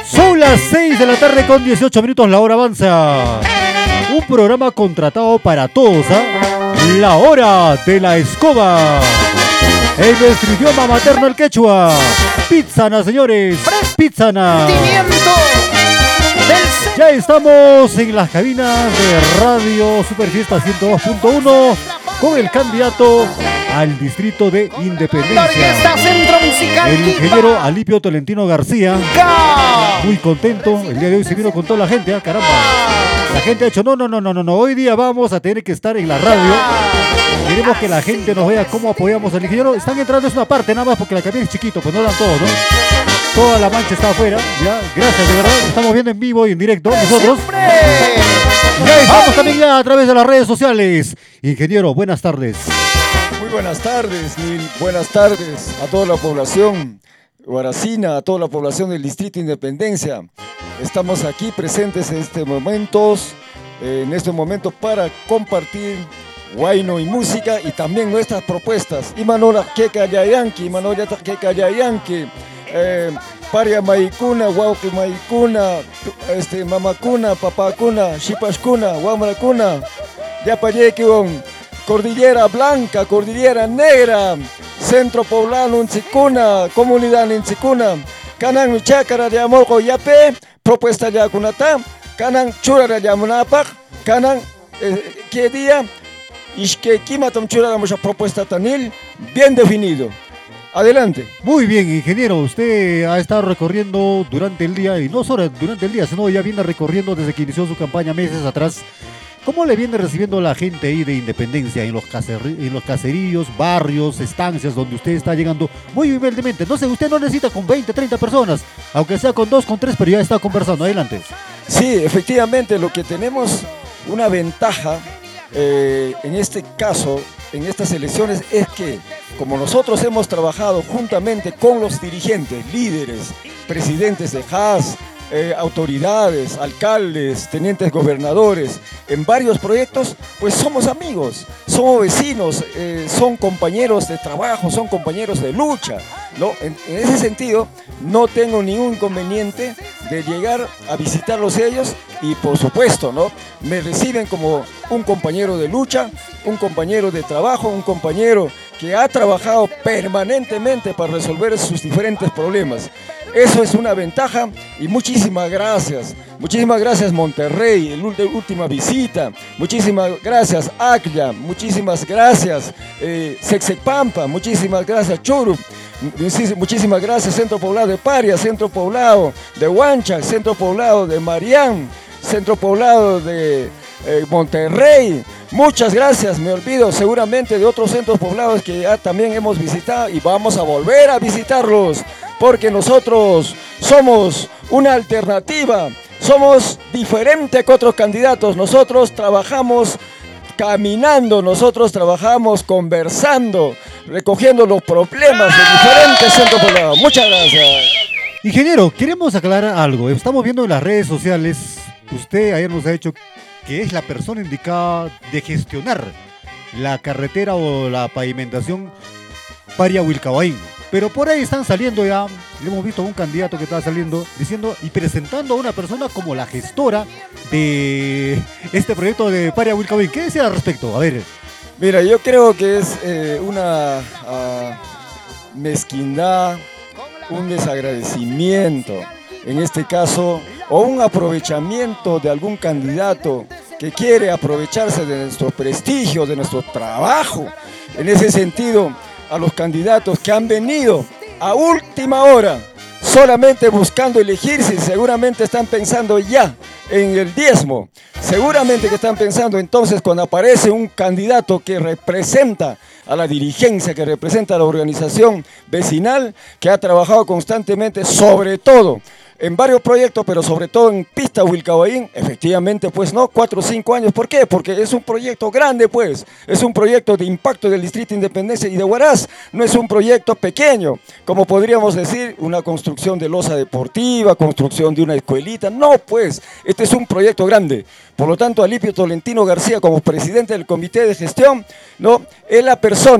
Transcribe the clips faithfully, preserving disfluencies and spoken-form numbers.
Son las seis de la tarde con dieciocho minutos, la hora avanza. Un programa contratado para todos, ¿eh? La hora de la escoba. En nuestro idioma materno, el quechua. Pizzana, señores. Pizzana. Ya estamos en las cabinas de Radio Superfiesta ciento dos punto uno con el candidato al distrito de Independencia, el ingeniero Alipio Tolentino García. Muy contento, el día de hoy se vino con toda la gente, ¿eh? Caramba. La gente ha dicho, no, no, no, no, no, no, hoy día vamos a tener que estar en la radio. Queremos que la gente nos vea cómo apoyamos al ingeniero. Están entrando, es una parte nada más porque la cabina es chiquito, pues no dan todo, ¿no? Toda la mancha está afuera, ya, gracias, de verdad, estamos viendo en vivo y en directo nosotros. Ya estamos también ya a través de las redes sociales. Ingeniero, buenas tardes. Muy buenas tardes, Nil. Buenas tardes a toda la población guaracina, a toda la población del Distrito Independencia. Estamos aquí presentes en este momento, eh, en este momento para compartir guayno y música y también nuestras propuestas. Imanola Keka Yayanki, Imanola Keka Yayanki, eh, Paria Maikuna, Wauki Maikuna, este, Mamakuna, Papakuna, Shipashkuna, Wamrakuna, Yapayekion, Cordillera Blanca, Cordillera Negra, Centro Poblano Unchicuna, Comunidad Unchicuna, Canan Chácara de Amorco Yape, Propuesta Yacunata, Canan Chura de Yamunapak, Canan ¿qué día? Ishke Kimatam Chura de mucha propuesta Tanil, bien definido. Adelante. Muy bien, ingeniero, usted ha estado recorriendo durante el día, y no solo durante el día, sino ya viene recorriendo desde que inició su campaña meses atrás. ¿Cómo le viene recibiendo la gente ahí de Independencia, en los, caser en los caseríos, barrios, estancias donde usted está llegando muy humildemente? No sé, usted no necesita con veinte, treinta personas, aunque sea con dos, con tres, pero ya está conversando. Adelante. Sí, efectivamente, lo que tenemos una ventaja eh, en este caso, en estas elecciones, es que como nosotros hemos trabajado juntamente con los dirigentes, líderes, presidentes de J A S, Eh, autoridades, alcaldes, tenientes gobernadores, en varios proyectos, pues somos amigos, somos vecinos, eh, son compañeros de trabajo, son compañeros de lucha, ¿no? En, en ese sentido, no tengo ningún inconveniente de llegar a visitarlos ellos y, por supuesto, ¿no? Me reciben como un compañero de lucha, un compañero de trabajo, un compañero que ha trabajado permanentemente para resolver sus diferentes problemas. Eso es una ventaja y muchísimas gracias. Muchísimas gracias Monterrey, la última visita. Muchísimas gracias Acya, muchísimas gracias eh, Sexepampa, muchísimas gracias Churu. Muchísimas gracias Centro Poblado de Paria, Centro Poblado de Huancha, Centro Poblado de Marián, Centro Poblado de eh, Monterrey. Muchas gracias, me olvido seguramente de otros centros poblados que ya también hemos visitado y vamos a volver a visitarlos porque nosotros somos una alternativa, somos diferente que otros candidatos, nosotros trabajamos caminando, nosotros trabajamos conversando, recogiendo los problemas de diferentes centros poblados. Muchas gracias. Ingeniero, queremos aclarar algo, estamos viendo en las redes sociales, usted ayer nos ha dicho que es la persona indicada de gestionar la carretera o la pavimentación Paria-Huilcahuaín. Pero por ahí están saliendo ya, le hemos visto a un candidato que está saliendo diciendo y presentando a una persona como la gestora de este proyecto de Paria-Huilcahuaín. ¿Qué decía al respecto? A ver. Mira, yo creo que es eh, una uh, mezquindad, un desagradecimiento, en este caso, o un aprovechamiento de algún candidato que quiere aprovecharse de nuestro prestigio, de nuestro trabajo. En ese sentido, a los candidatos que han venido a última hora solamente buscando elegirse, seguramente están pensando ya en el diezmo, seguramente que están pensando entonces cuando aparece un candidato que representa a la dirigencia, que representa a la organización vecinal, que ha trabajado constantemente, sobre todo en varios proyectos, pero sobre todo en Pista Huilcahuaín, efectivamente, pues no, cuatro o cinco años. ¿Por qué? Porque es un proyecto grande, pues, es un proyecto de impacto del Distrito Independencia y de Huaraz, no es un proyecto pequeño, como podríamos decir, una construcción de losa deportiva, construcción de una escuelita, no, pues, este es un proyecto grande. Por lo tanto, Alipio Tolentino García, como presidente del comité de gestión, ¿no?, es la persona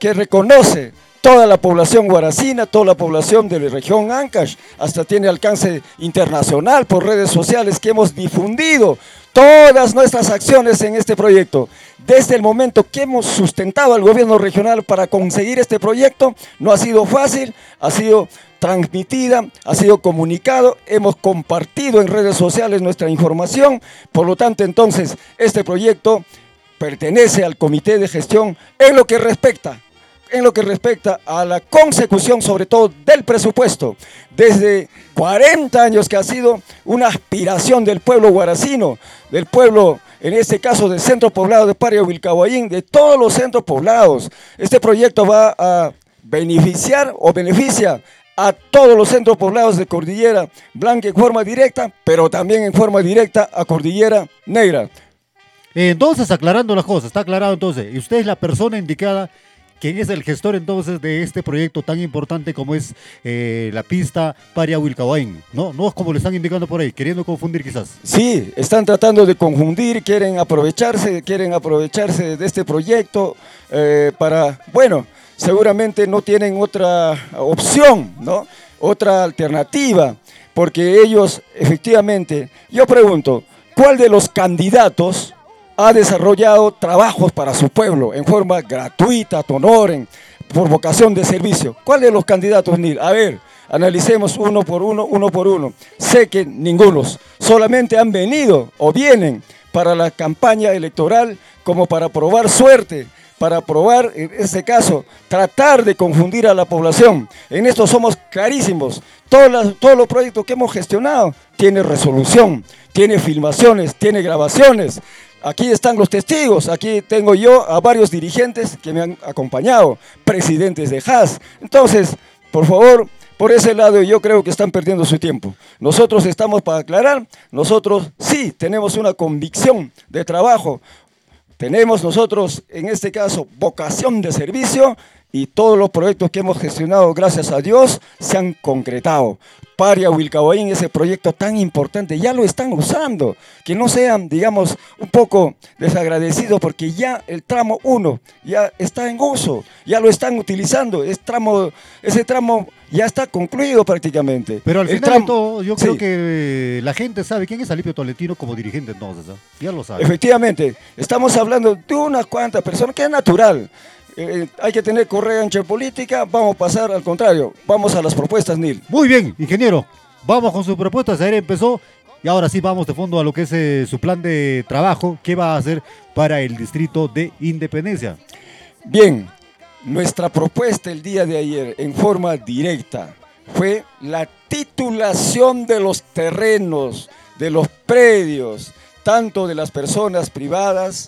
que reconoce toda la población guaracina, toda la población de la región Ancash, hasta tiene alcance internacional por redes sociales que hemos difundido todas nuestras acciones en este proyecto. Desde el momento que hemos sustentado al gobierno regional para conseguir este proyecto, no ha sido fácil, ha sido transmitida, ha sido comunicado, hemos compartido en redes sociales nuestra información, por lo tanto entonces este proyecto pertenece al comité de gestión en lo que respecta en lo que respecta a la consecución sobre todo del presupuesto, desde cuarenta años que ha sido una aspiración del pueblo guaracino, del pueblo, en este caso del centro poblado de Paria Wilcahuayín, de todos los centros poblados. Este proyecto va a beneficiar o beneficia a todos los centros poblados de Cordillera Blanca en forma directa, pero también en forma directa a Cordillera Negra. Entonces, aclarando las cosas, está aclarado entonces, y usted es la persona indicada, ¿quién es el gestor entonces de este proyecto tan importante como es eh, la pista Paria Wilcahuayín? No, no es como le están indicando por ahí, queriendo confundir quizás. Sí, están tratando de confundir, quieren aprovecharse, quieren aprovecharse de este proyecto eh, para, bueno, seguramente no tienen otra opción, ¿no? Otra alternativa, porque ellos efectivamente, yo pregunto, ¿cuál de los candidatos ha desarrollado trabajos para su pueblo en forma gratuita, honoren, por vocación de servicio? ¿Cuál de los candidatos, Nil? A ver, analicemos uno por uno, uno por uno. Sé que ningunos, solamente han venido o vienen para la campaña electoral como para probar suerte, para probar, en este caso, tratar de confundir a la población. En esto somos clarísimos. Todos los, todos los proyectos que hemos gestionado tiene resolución, tiene filmaciones, tiene grabaciones. Aquí están los testigos, aquí tengo yo a varios dirigentes que me han acompañado, presidentes de H A S. Entonces, por favor, por ese lado yo creo que están perdiendo su tiempo. Nosotros estamos para aclarar, nosotros sí tenemos una convicción de trabajo, tenemos nosotros en este caso vocación de servicio y todos los proyectos que hemos gestionado, gracias a Dios, se han concretado. Paria Wilcahuayín, ese proyecto tan importante, ya lo están usando, que no sean, digamos, un poco desagradecidos porque ya el tramo uno ya está en uso, ya lo están utilizando, es tramo, ese tramo ya está concluido prácticamente. Pero al el final tramo, de todo, yo creo sí. que la gente sabe quién es Alipio Tolentino como dirigente entonces, ¿no? Ya lo sabe. Efectivamente, estamos hablando de unas cuantas personas, que es natural. Eh, hay que tener correa ancha política, vamos a pasar al contrario, vamos a las propuestas, Nil. Muy bien, ingeniero, vamos con sus propuestas, ayer empezó y ahora sí vamos de fondo a lo que es eh, su plan de trabajo, qué va a hacer para el distrito de Independencia. Bien, nuestra propuesta el día de ayer en forma directa fue la titulación de los terrenos, de los predios, tanto de las personas privadas,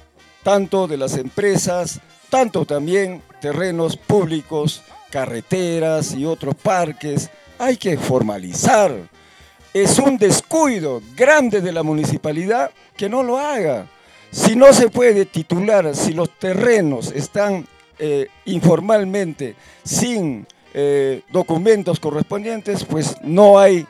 tanto de las empresas, tanto también terrenos públicos, carreteras y otros parques. Hay que formalizar. Es un descuido grande de la municipalidad que no lo haga. Si no se puede titular, si los terrenos están eh, informalmente sin eh, documentos correspondientes, pues no hay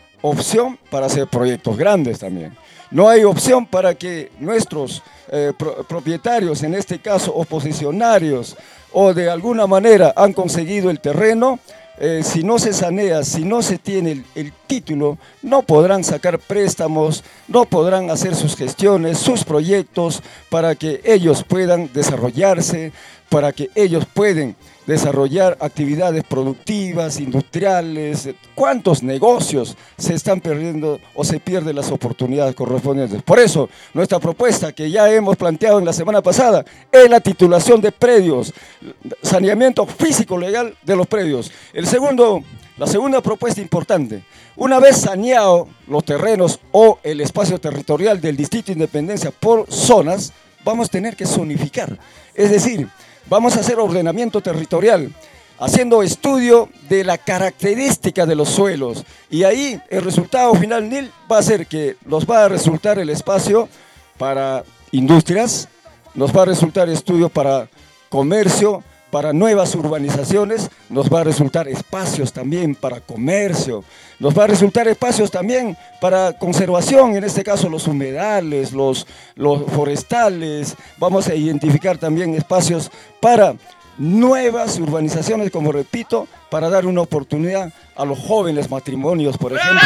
opción para hacer proyectos grandes también. No hay opción para que nuestros eh, pro propietarios, en este caso oposicionarios, o de alguna manera han conseguido el terreno, eh, si no se sanea, si no se tiene el, el título, no podrán sacar préstamos, no podrán hacer sus gestiones, sus proyectos, para que ellos puedan desarrollarse, para que ellos puedan desarrollar actividades productivas, industriales. ¿Cuántos negocios se están perdiendo o se pierden las oportunidades correspondientes? Por eso, nuestra propuesta que ya hemos planteado en la semana pasada es la titulación de predios, saneamiento físico-legal de los predios. El segundo, la segunda propuesta importante, una vez saneado los terrenos o el espacio territorial del Distrito de Independencia por zonas, vamos a tener que zonificar, es decir, vamos a hacer ordenamiento territorial, haciendo estudio de la característica de los suelos. Y ahí el resultado final, Nil, va a ser que nos va a resultar el espacio para industrias, nos va a resultar estudio para comercio, para nuevas urbanizaciones, nos va a resultar espacios también para comercio, nos va a resultar espacios también para conservación, en este caso los humedales, los, los forestales, vamos a identificar también espacios para nuevas urbanizaciones, como repito, para dar una oportunidad a los jóvenes matrimonios, por ejemplo.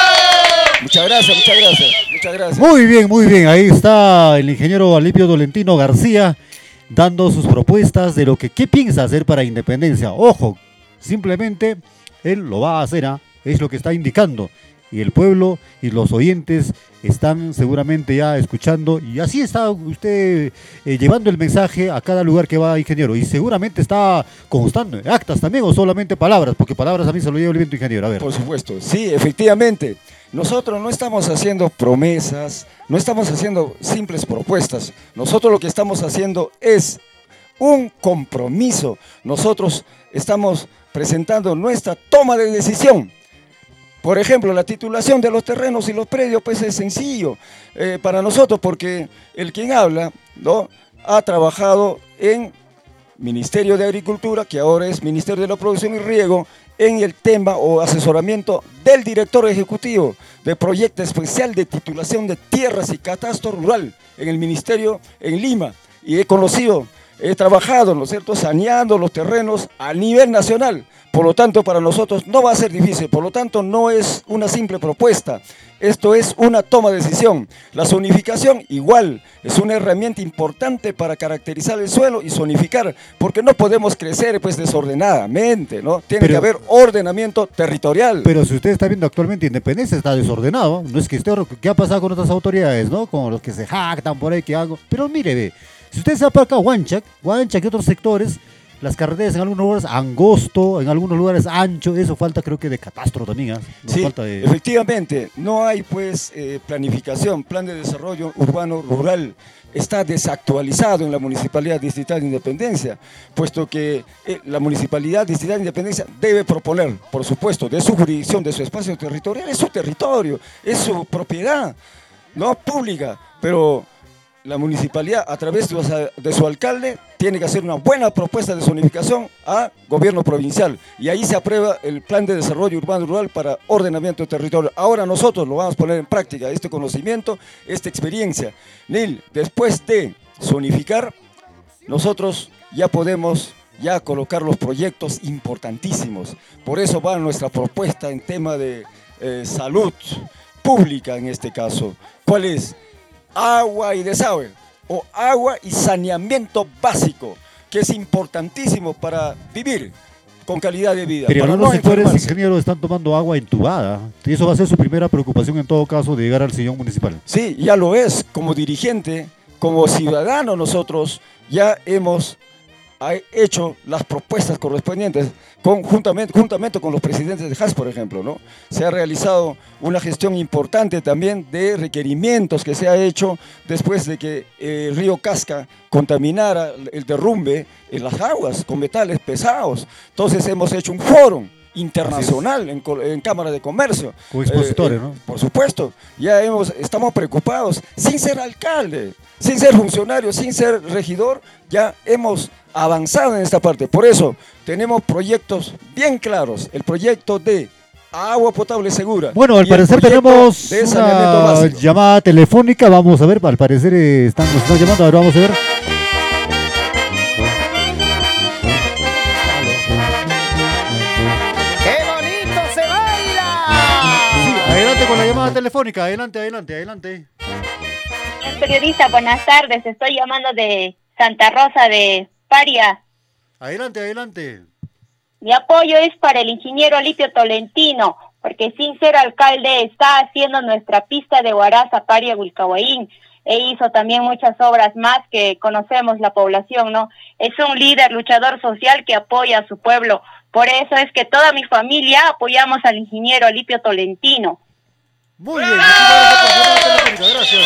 Que... Muchas gracias, muchas gracias, muchas gracias. Muy bien, muy bien. Ahí está el ingeniero Alipio Tolentino García dando sus propuestas de lo que qué piensa hacer para Independencia. Ojo, simplemente él lo va a hacer, ¿eh? Es lo que está indicando. Y el pueblo y los oyentes están seguramente ya escuchando, y así está usted eh, llevando el mensaje a cada lugar que va, ingeniero, y seguramente está constando en actas también, o solamente palabras, porque palabras a mí se lo lleva el viento, ingeniero. A ver. Por supuesto, sí, efectivamente. Nosotros no estamos haciendo promesas, no estamos haciendo simples propuestas. Nosotros lo que estamos haciendo es un compromiso. Nosotros estamos presentando nuestra toma de decisión. Por ejemplo, la titulación de los terrenos y los predios, pues es sencillo eh, para nosotros, porque el quien habla, ¿no?, ha trabajado en Ministerio de Agricultura, que ahora es Ministerio de la Producción y Riego, en el tema o asesoramiento del director ejecutivo del proyecto especial de titulación de tierras y catastro rural en el Ministerio en Lima. Y he conocido, he trabajado, ¿no es cierto?, saneando los terrenos a nivel nacional. Por lo tanto, para nosotros no va a ser difícil, por lo tanto no es una simple propuesta, esto es una toma de decisión. La zonificación igual es una herramienta importante para caracterizar el suelo y zonificar, porque no podemos crecer pues desordenadamente, ¿no? Tiene pero, que haber ordenamiento territorial. Pero si usted está viendo actualmente Independencia está desordenado, no es que esté, ¿qué ha pasado con otras autoridades, no? Con los que se jactan por ahí que hago, pero mire, ve, si usted se va para acá, Huanchac, Huanchac y otros sectores, las carreteras en algunos lugares angosto, en algunos lugares ancho, eso falta creo que de catastro también. ¿eh? No sí, falta de... efectivamente, no hay pues eh, planificación, plan de desarrollo urbano rural, está desactualizado en la Municipalidad Distrital de Independencia, puesto que eh, la Municipalidad Distrital de Independencia debe proponer, por supuesto, de su jurisdicción, de su espacio territorial, es su territorio, es su propiedad, no pública, pero la municipalidad a través de su, de su alcalde tiene que hacer una buena propuesta de zonificación a gobierno provincial y ahí se aprueba el plan de desarrollo urbano rural para ordenamiento de territorio. Ahora nosotros lo vamos a poner en práctica, este conocimiento, esta experiencia. Nil, después de zonificar, nosotros ya podemos ya colocar los proyectos importantísimos. Por eso va nuestra propuesta en tema de eh, salud pública en este caso. ¿Cuál es? Agua y desagüe, o agua y saneamiento básico, que es importantísimo para vivir con calidad de vida. Pero algunos no sectores, ingenieros, están tomando agua entubada, y eso va a ser su primera preocupación en todo caso de llegar al sillón municipal. Sí, ya lo es, como dirigente, como ciudadano nosotros ya hemos hecho las propuestas correspondientes con, juntamente, juntamente con los presidentes de H A S, por ejemplo, ¿no? Se ha realizado una gestión importante también de requerimientos que se ha hecho después de que el río Casca contaminara el derrumbe en las aguas con metales pesados. Entonces hemos hecho un foro internacional en, en Cámara de Comercio. Con expositores, eh, eh, ¿no? Por supuesto, ya hemos, estamos preocupados, sin ser alcalde, sin ser funcionario, sin ser regidor, ya hemos avanzado en esta parte. Por eso tenemos proyectos bien claros, el proyecto de agua potable segura. Bueno, al parecer tenemos una llamada telefónica, vamos a ver, al parecer eh, están, nos están llamando, a ver, vamos a ver. Con la llamada telefónica, adelante, adelante, adelante. Periodista, buenas tardes, estoy llamando de Santa Rosa de Paria. Adelante, adelante. Mi apoyo es para el ingeniero Alipio Tolentino, porque sin ser alcalde está haciendo nuestra pista de Huaraza, Paria, Wilcahuayín, e hizo también muchas obras más que conocemos la población, ¿no? Es un líder, luchador social que apoya a su pueblo, por eso es que toda mi familia apoyamos al ingeniero Alipio Tolentino. Muy bien, gracias. gracias.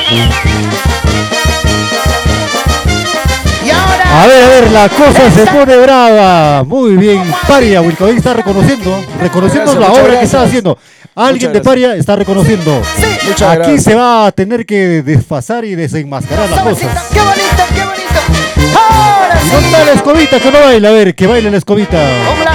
Y ahora... A ver, a ver, la cosa se pone brava. Muy bien, Paria, Wilcahuayín está reconociendo, reconociendo gracias, la obra gracias. que está haciendo. Alguien de Paria está reconociendo. Sí, muchas Aquí gracias. Se va a tener que desfasar y desenmascarar las cosas. ¡Qué bonito, qué bonito! Ahora ¿Y dónde está la escobita que no baila? A ver, que baile la escobita.